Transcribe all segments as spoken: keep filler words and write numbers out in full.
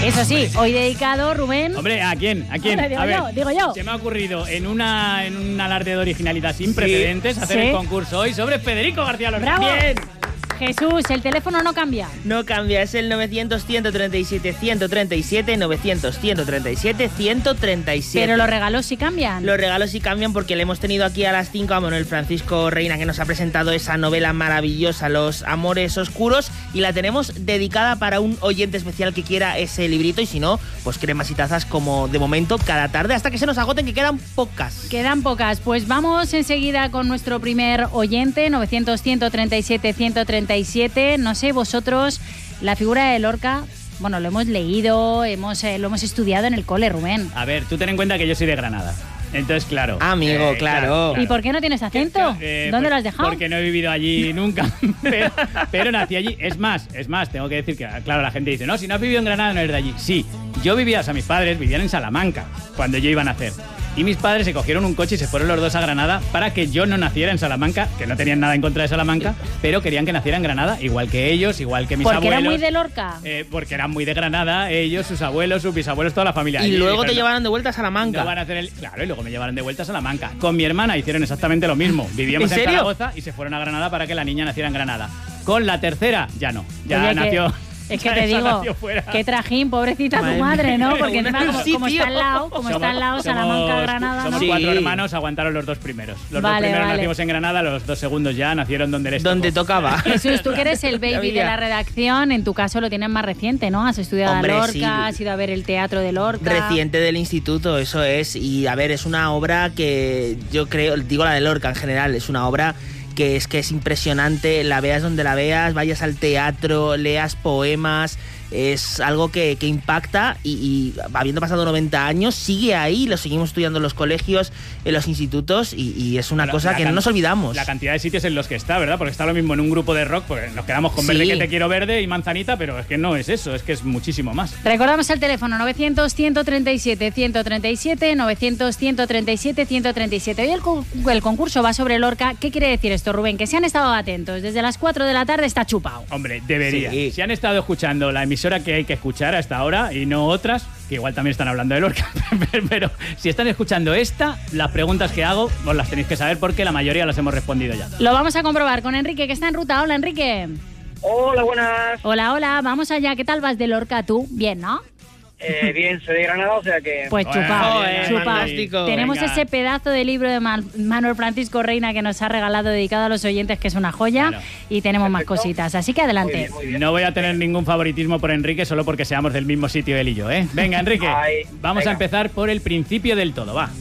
Eso sí, hoy dedicado, Rubén... Hombre, ¿a quién? ¿A quién? Hombre, digo a yo, ver, digo yo. Se me ha ocurrido en, una, en un alarde de originalidad sin sí. precedentes hacer ¿Sí? el concurso hoy sobre Federico García Lorca. ¡Bravo! Bien. Jesús, el teléfono no cambia. No cambia, es el novecientos, ciento treinta y siete, ciento treinta y siete, novecientos, ciento treinta y siete, ciento treinta y siete. Pero los regalos sí cambian. Los regalos sí cambian porque le hemos tenido aquí a las cinco a Manuel Francisco Reina, que nos ha presentado esa novela maravillosa, Los Amores Oscuros, y la tenemos dedicada para un oyente especial que quiera ese librito, y si no, pues cremas y tazas como de momento cada tarde, hasta que se nos agoten, que quedan pocas. Quedan pocas. Pues vamos enseguida con nuestro primer oyente, novecientos, ciento treinta y siete, ciento treinta y siete. No sé, vosotros, la figura de Lorca, bueno, lo hemos leído, hemos, eh, lo hemos estudiado en el cole, Rubén. A ver, tú ten en cuenta que yo soy de Granada. Entonces, claro. Amigo, eh, claro. claro, claro. ¿Y por qué no tienes acento? Eh, ¿Dónde por, lo has dejado? Porque no he vivido allí nunca, pero, pero nací allí. Es más, es más, tengo que decir que, claro, la gente dice, no, si no has vivido en Granada no eres de allí. Sí, yo vivía, o sea, mis padres vivían en Salamanca cuando yo iba a nacer. Y mis padres se cogieron un coche y se fueron los dos a Granada para que yo no naciera en Salamanca, que no tenían nada en contra de Salamanca, pero querían que naciera en Granada, igual que ellos, igual que mis porque abuelos. Porque era muy de Lorca. Eh, porque eran muy de Granada, ellos, sus abuelos, sus bisabuelos, toda la familia. Y allí, luego pero te no, llevaron de vuelta a Salamanca. No van a hacer el, claro, y luego me llevaron de vuelta a Salamanca. Con mi hermana hicieron exactamente lo mismo. Vivíamos ¿En en, serio? Zaragoza y se fueron a Granada para que la niña naciera en Granada. Con la tercera, ya no. Ya Oye, nació... Que... Es que te digo, qué trajín, pobrecita madre tu madre, ¿no? mía, Porque encima, como, sí, como está al lado, como somos, está al lado, Salamanca, somos, Granada, somos ¿no? Sí. cuatro hermanos, aguantaron los dos primeros. Los Vale, dos primeros vale. nacimos en Granada, los dos segundos ya nacieron donde les Donde tocó. tocaba. Jesús, tú que eres el baby de la redacción, en tu caso lo tienes más reciente, ¿no? Has estudiado Hombre, a Lorca, sí. has ido a ver el teatro de Lorca. Reciente del instituto, eso es. Y a ver, es una obra que yo creo, digo la de Lorca en general, es una obra que es que es impresionante, la veas donde la veas, vayas al teatro, leas poemas, es algo que, que impacta y, y habiendo pasado noventa años sigue ahí, lo seguimos estudiando en los colegios, en los institutos y, y es una La, cosa la que can- no nos olvidamos. La cantidad de sitios en los que está, ¿verdad? Porque está lo mismo en un grupo de rock, pues nos quedamos con Sí. Verde que te quiero verde y Manzanita, pero es que no es eso, es que es muchísimo más. Recordamos el teléfono novecientos, ciento treinta y siete, ciento treinta y siete, novecientos, ciento treinta y siete, ciento treinta y siete. Hoy el, co- el concurso va sobre Lorca. ¿Qué quiere decir esto, Rubén? Que si han estado atentos desde las cuatro de la tarde está chupado. Hombre, debería. Sí. Si han estado escuchando la emisora que hay que escuchar hasta ahora y no otras, que igual también están hablando de Lorca, pero si están escuchando esta, las preguntas que hago os las tenéis que saber porque la mayoría las hemos respondido ya. Lo vamos a comprobar con Enrique, que está en ruta. Hola, Enrique. Hola, buenas. Hola, hola, vamos allá. ¿Qué tal vas de Lorca tú? Bien, ¿no? Eh, bien, soy de Granada, o sea que... Pues Bueno, chupado, bien, chupado. fantástico. Tenemos Venga. ese pedazo de libro de Man- Manuel Francisco Reina que nos ha regalado dedicado a los oyentes, que es una joya, Claro. y tenemos más Perfecto. cositas. Así que Muy adelante. bien, muy bien. No voy a tener ningún favoritismo por Enrique solo porque seamos del mismo sitio él y yo, ¿eh? Venga, Enrique, Ay, vamos venga. a empezar por el principio del todo, va.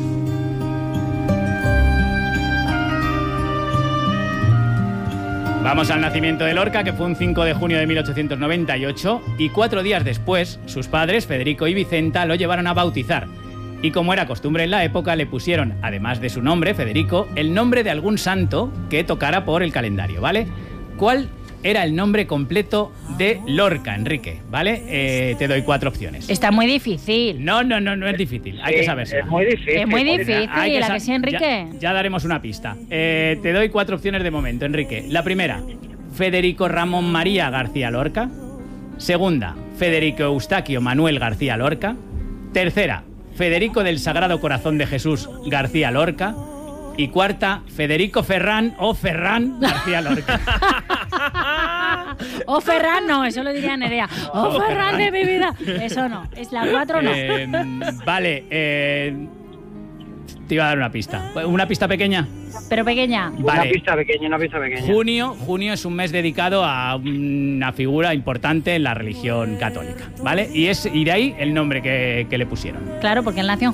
Vamos al nacimiento de Lorca, que fue un cinco de junio de mil ochocientos noventa y ocho, y cuatro días después, sus padres, Federico y Vicenta, lo llevaron a bautizar. Y como era costumbre en la época, le pusieron, además de su nombre, Federico, el nombre de algún santo que tocara por el calendario, ¿vale? ¿Cuál era el nombre completo de Lorca, Enrique? ¿Vale? Eh, te doy cuatro opciones. Está muy difícil. No, no, no, no es difícil, hay que Sí, saberse. es muy difícil. Es muy porque- difícil. Hay ¿la sa- que sí, Enrique? Ya, ya daremos una pista. Eh, te doy cuatro opciones de momento, Enrique. La primera, Federico Ramón María García Lorca. Segunda, Federico Eustaquio Manuel García Lorca. Tercera, Federico del Sagrado Corazón de Jesús García Lorca. Y cuarta, Federico Ferrán o Ferrán García Lorca. O Ferran, no, eso lo diría Nerea. O Ferran de mi vida. Eso no, es la cuatro, no. Eh, vale, eh, te iba a dar una pista. ¿Una pista pequeña? Pero pequeña. Una Vale. pista pequeña, una pista pequeña. Junio, junio es un mes dedicado a una figura importante en la religión católica, ¿vale? Y es y de ahí el nombre que, que le pusieron. Claro, porque él nació en